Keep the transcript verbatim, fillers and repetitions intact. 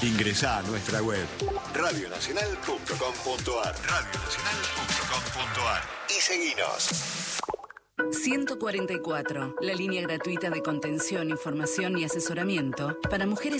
Ingresá a nuestra web radio nacional punto com punto ar radio nacional punto com punto ar y seguinos. ciento cuarenta y cuatro, la línea gratuita de contención, información y asesoramiento para mujeres